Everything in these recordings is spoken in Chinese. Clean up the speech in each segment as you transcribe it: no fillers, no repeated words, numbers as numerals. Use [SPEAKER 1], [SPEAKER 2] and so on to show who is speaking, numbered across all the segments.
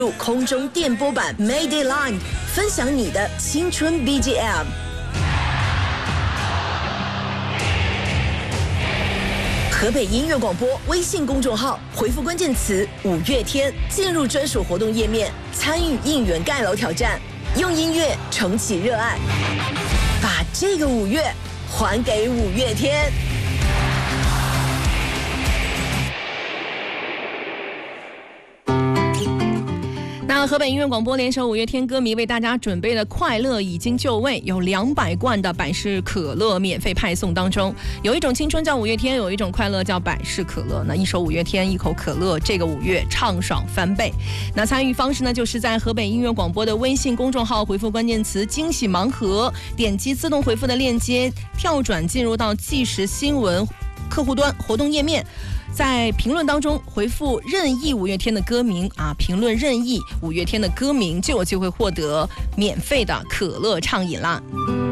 [SPEAKER 1] 入空中电波版 Mayday Line， 分享你的青春 BGM。河北音乐广播微信公众号回复关键词五月天，进入专属活动页面，参与应援盖楼挑战，用音乐重启热爱，把这个5月还给五月天。那河北音乐广播联手五月天歌迷为大家准备的快乐已经就位，有200罐的百事可乐免费派送当中。有一种青春叫五月天，有一种快乐叫百事可乐。那一首五月天，一口可乐，这个5月畅爽翻倍。那参与方式呢，就是在河北音乐广播的微信公众号回复关键词惊喜盲盒，点击自动回复的链接，跳转进入到即时新闻客户端活动页面，在评论当中回复任意五月天的歌名评论任意五月天的歌名，就有机会获得免费的可乐畅饮啦。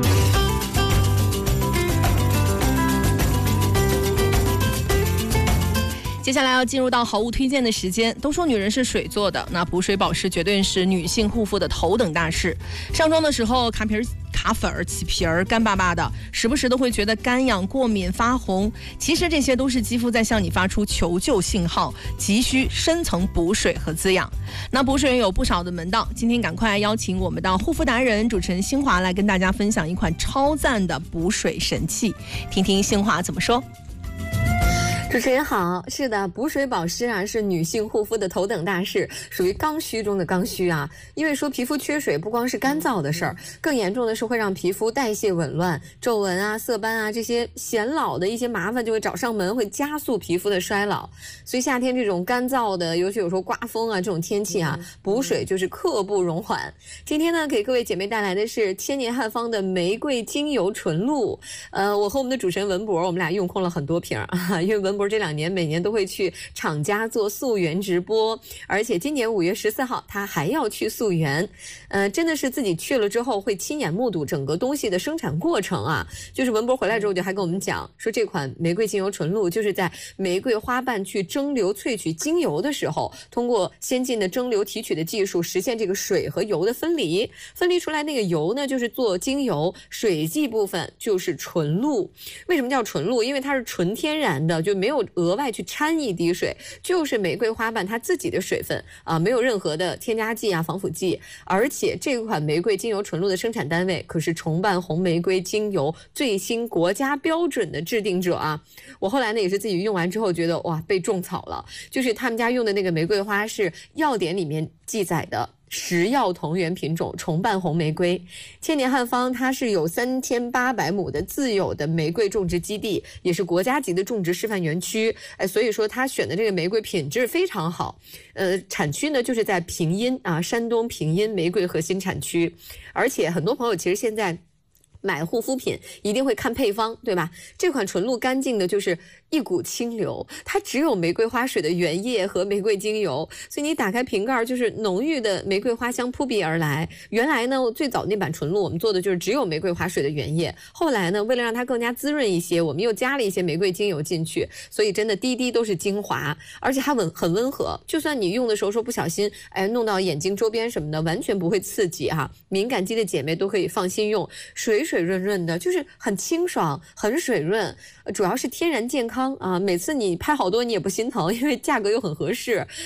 [SPEAKER 1] 接下来要进入到好物推荐的时间。都说女人是水做的，那补水保湿绝对是女性护肤的头等大事。上妆的时候卡粉儿、起皮儿、干巴巴的，时不时都会觉得干痒、过敏、发红，其实这些都是肌肤在向你发出求救信号，急需深层补水和滋养。那补水有不少的门道，今天赶快邀请我们的护肤达人主持人新华来跟大家分享一款超赞的补水神器，听听新华怎么说。
[SPEAKER 2] 主持人好，是的，补水保湿是女性护肤的头等大事，属于刚需中的刚需因为说皮肤缺水不光是干燥的事儿，更严重的是会让皮肤代谢紊乱，皱纹色斑这些显老的一些麻烦就会找上门，会加速皮肤的衰老。所以夏天这种干燥的，尤其有时候刮风这种天气补水就是刻不容缓。今天呢，给各位姐妹带来的是千年汉方的玫瑰精油纯露。我和我们的主持人文博，我们俩用空了很多瓶因为文博这2年每年都会去厂家做溯源直播，而且今年5月14号他还要去溯源。真的是自己去了之后会亲眼目睹整个东西的生产过程就是文博回来之后就还跟我们讲说，这款玫瑰精油纯露就是在玫瑰花瓣去蒸馏萃取精油的时候，通过先进的蒸馏提取的技术实现这个水和油的分离出来那个油呢就是做精油，水剂部分就是纯露。为什么叫纯露？因为它是纯天然的，就没有额外去掺一滴水，就是玫瑰花瓣它自己的水分没有任何的添加剂防腐剂。而且这款玫瑰精油纯露的生产单位可是重瓣红玫瑰精油最新国家标准的制定者我后来呢也是自己用完之后觉得哇，被种草了。就是他们家用的那个玫瑰花是药典里面记载的10药同源品种重瓣红玫瑰。千年汉方它是有3800亩的自有的玫瑰种植基地，也是国家级的种植示范园区。所以说它选的这个玫瑰品质非常好。产区呢就是在平阴山东平阴玫瑰核心产区。而且很多朋友其实现在买护肤品一定会看配方，对吧？这款纯露干净的就是一股清流，它只有玫瑰花水的原液和玫瑰精油，所以你打开瓶盖就是浓郁的玫瑰花香扑鼻而来。原来呢最早那版纯露我们做的就是只有玫瑰花水的原液，后来呢为了让它更加滋润一些，我们又加了一些玫瑰精油进去，所以真的滴滴都是精华，而且它很温和，就算你用的时候说不小心弄到眼睛周边什么的，完全不会刺激敏感肌的姐妹都可以放心用，水润润的，就是很清爽很水润，主要是天然健康每次你拍好多你也不心疼，因为价格又很合适。